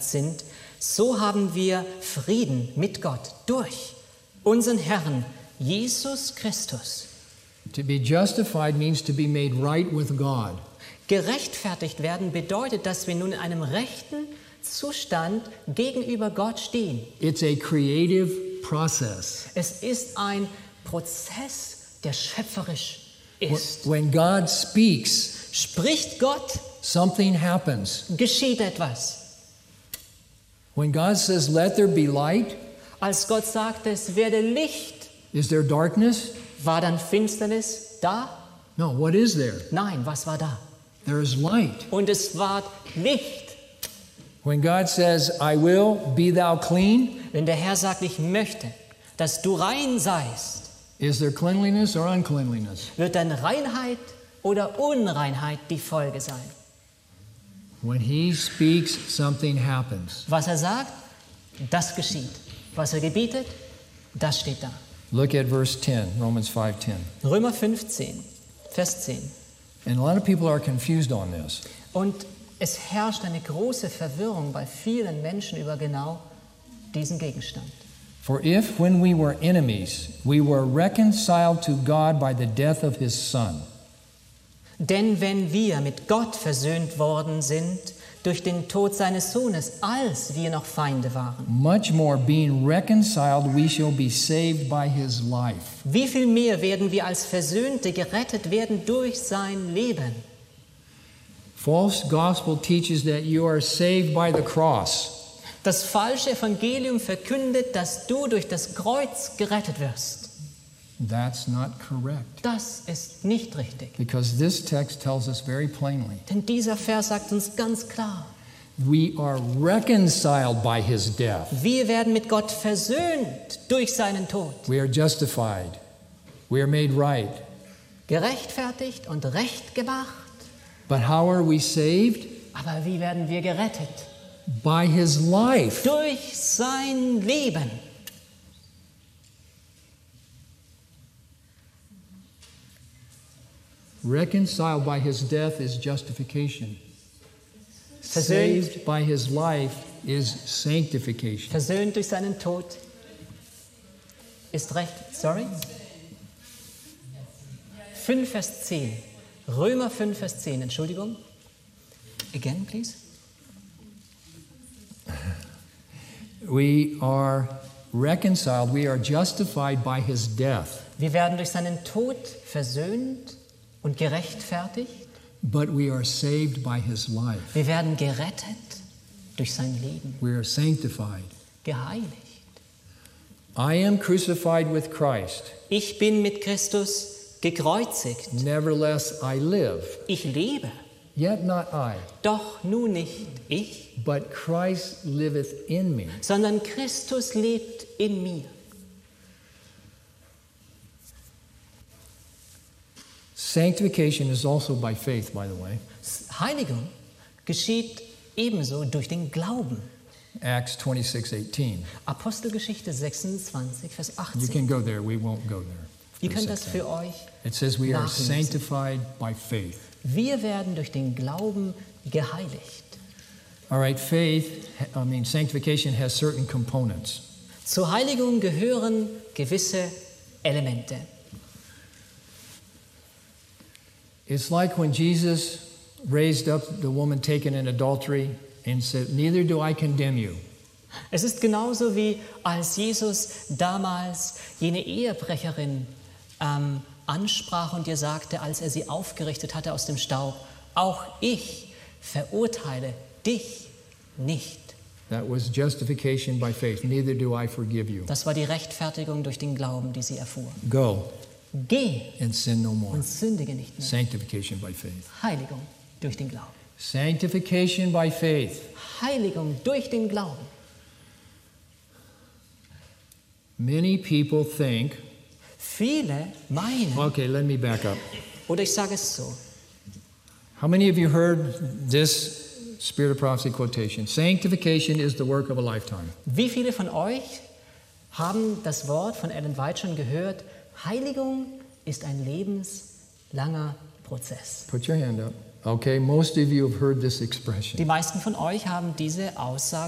sind, so haben wir Frieden mit Gott durch unseren Herrn Jesus Christus. To be justified means to be made right with God. Gerechtfertigt werden bedeutet, dass wir nun in einem rechten Zustand gegenüber Gott stehen. It's a creative process. Es ist ein Prozess, der schöpferisch ist. When God speaks, Spricht Gott, something happens. geschieht etwas. When God says, "Let there be light," Als Gott sagte, es werde Licht, is there darkness? war dann Finsternis da? No, what is there? Nein, was war da? There is light. Und es war Licht. When God says, "I will, be thou clean," Wenn der Herr sagt, ich möchte, dass du rein seist, is there cleanliness or uncleanliness? wird dann Reinheit oder Unreinheit die Folge sein. When He speaks, something happens. Was er sagt, das geschieht. Was er gebietet, das steht da. Look at verse 10, Romans 5:10. Römer 15, Vers 10. And a lot of people are confused on this. Und es herrscht eine große Verwirrung bei vielen Menschen über genau diesen Gegenstand. For if, when we were enemies, we were reconciled to God by the death of His Son, Denn wenn wir mit Gott versöhnt worden sind durch den Tod seines Sohnes, als wir noch Feinde waren, much more being reconciled, we shall be saved by His life. wie viel mehr werden wir als Versöhnte gerettet werden durch sein Leben? False gospel teaches that you are saved by the cross. Das falsche Evangelium verkündet, dass du durch das Kreuz gerettet wirst. That's not correct. Das ist nicht richtig. Because this text tells us very plainly, Denn dieser Vers sagt uns ganz klar, we are reconciled by His death. wir werden mit Gott versöhnt durch seinen Tod. We are justified. We are made right. Gerechtfertigt und recht gemacht. But how are we saved? Aber wie werden wir gerettet? By His life. Durch sein Leben. Reconciled by His death is justification. Versöhnt, Saved by His life is sanctification. versöhnt durch seinen Tod ist recht. Sorry? 5 Vers 10. Römer 5 Vers 10. Entschuldigung. Again, please. We are reconciled. We are justified by His death. Wir werden durch seinen Tod versöhnt und gerechtfertigt. But we are saved by His life. Wir werden gerettet durch sein Leben, We are sanctified. geheiligt. I am crucified with Christ. Ich bin mit Christus gekreuzigt. Nevertheless, I live. Ich lebe. Yet not I, Doch nun nicht ich, but Christ liveth in me. sondern Christus lebt in mir. Sanctification is also by faith, by the way. Heiligung geschieht ebenso durch den Glauben. Acts 26:18. Apostelgeschichte 26, Vers You 18. can go there. We won't go there. Ihr könnt das für euch. It says we are nachlesen. sanctified by faith. Wir werden durch den Glauben geheiligt. All right, sanctification has certain components. Zur Heiligung gehören gewisse Elemente. It's like when Jesus raised up the woman taken in adultery and said, "Neither do I condemn you." Es ist genauso wie als Jesus damals jene Ehebrecherin ansprach und ihr sagte, als er sie aufgerichtet hatte aus dem Staub, auch ich verurteile dich nicht. That was justification by faith. Neither do I forgive you. Das war die Rechtfertigung durch den Glauben, die sie erfuhr. Go Geh and sin no more. und sündige nicht mehr. Sanctification by faith. Heiligung durch den Glauben. Sanctification by faith. Heiligung durch den Glauben. Many people think, Viele meinen, okay, let me back up. oder ich sage es so, How many of you heard this Spirit of Prophecy quotation? Sanctification is the work of a lifetime. wie viele von euch haben das Wort von Ellen White schon gehört? Heiligung ist ein lebenslanger Prozess. Put your hand up. Okay, most of you have heard this expression. Die meisten von euch haben diese Aussage